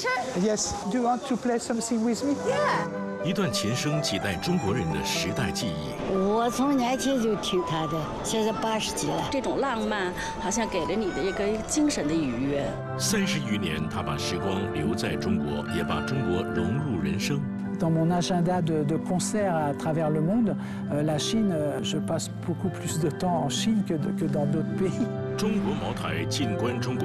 Yes. Do you want to play something with me? Yeah. 一段前生几代中国人的时代记忆。 我从年轻就听他的，现在80几了。 这种浪漫，好像给了你的一个精神的愉悦。 30余年，他把时光留在中国，也把中国融入人生。 Dans mon agenda de concerts à travers le monde, la Chine, je passe beaucoup plus de temps en Chine que dans d'autres pays. 中国茅台，静观中国。